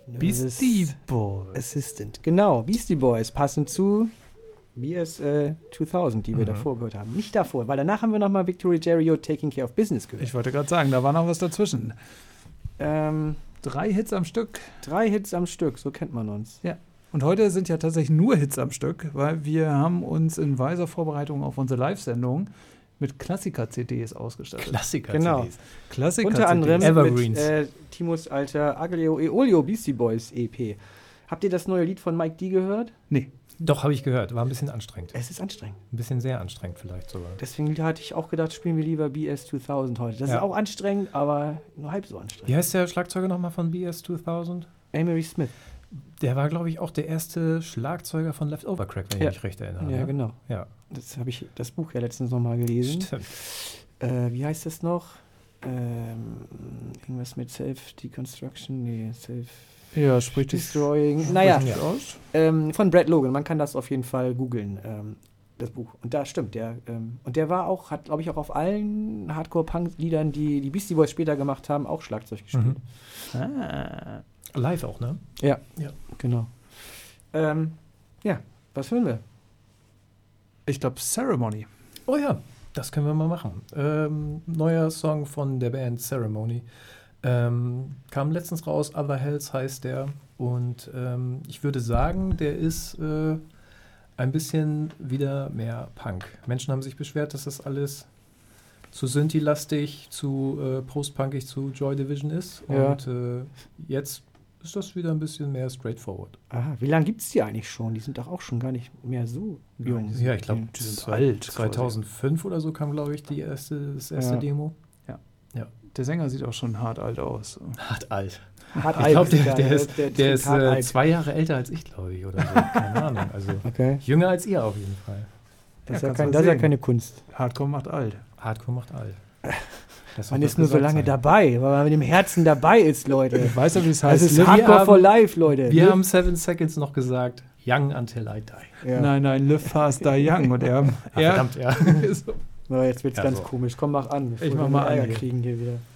Beastie Boys. Assistant. Genau, Beastie Boys, passend zu BS 2000, die wir davor gehört haben. Nicht davor, weil danach haben wir nochmal Victoria Jerry Taking Care of Business gehört. Ich wollte gerade sagen, da war noch was dazwischen. 3 Hits am Stück. 3 Hits am Stück, so kennt man uns. Ja. Und heute sind ja tatsächlich nur Hits am Stück, weil wir haben uns in weiser Vorbereitung auf unsere Live-Sendung mit Klassiker-CDs ausgestattet. Klassiker-CDs. Genau. Klassiker-CDs. Unter anderem Evergreens. mit Timos alter Aglio e Olio Beastie Boys EP. Habt ihr das neue Lied von Mike D gehört? Nee. Doch, habe ich gehört. War ein bisschen anstrengend. Es ist anstrengend. Ein bisschen sehr anstrengend vielleicht sogar. Deswegen hatte ich auch gedacht, spielen wir lieber BS 2000 heute. Das ist auch anstrengend, aber nur halb so anstrengend. Wie heißt der Schlagzeuger nochmal von BS 2000? Amory Smith. Der war, glaube ich, auch der erste Schlagzeuger von Leftover Crack, wenn ich mich recht erinnere. Ja, genau. Ja. Das habe ich das Buch ja letztens noch mal gelesen. Stimmt. Wie heißt das noch? Irgendwas mit Self-Deconstruction? Nee, Ja, spricht Destroying. Naja, aus. von Brad Logan. Man kann das auf jeden Fall googeln, das Buch. Und da stimmt, und der war auch, hat glaube ich auch auf allen Hardcore-Punk-Liedern, die Beastie Boys später gemacht haben, auch Schlagzeug gespielt. Live auch, ne? Ja, genau. Was hören wir? Ich glaube Ceremony. Oh ja, das können wir mal machen. Neuer Song von der Band Ceremony. Kam letztens raus, Other Hells heißt der. Und ich würde sagen, der ist ein bisschen wieder mehr Punk. Menschen haben sich beschwert, dass das alles zu Synthi-lastig, zu Post-Punkig, zu Joy Division ist. Und jetzt ist das wieder ein bisschen mehr straightforward. Aha, wie lange gibt es die eigentlich schon? Die sind doch auch schon gar nicht mehr so jung. Ja, ich glaube, die sind alt. 2005 oder so kam, glaube ich, das erste Demo. Ja. Der Sänger sieht auch schon hart alt aus. Hart alt. Hart Ich glaube, alt, der ist 2 Jahre älter als ich, glaube ich, oder so. Keine Ahnung. Also jünger als ihr auf jeden Fall. Das ist ja keine Kunst. Hardcore macht alt. Hardcore macht alt. Man ist nur so lange dabei, weil man mit dem Herzen dabei ist, Leute. Ich weiß ja, wie es heißt. Das ist Hardcore for Life, Leute. Wir haben 7 Seconds noch gesagt, young until I die. Ja. Nein, live fast, die young. Und verdammt, ja. So, jetzt wird's ganz komisch. Komm, mach an. Ich mach mal Ärger an. kriegen hier wieder.